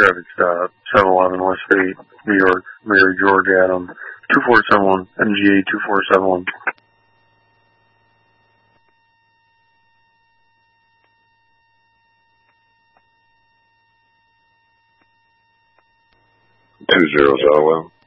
traffic stop, 711 West State, New York, Mary George Adam, 2471, MGA 2471. Two zero, Southwell.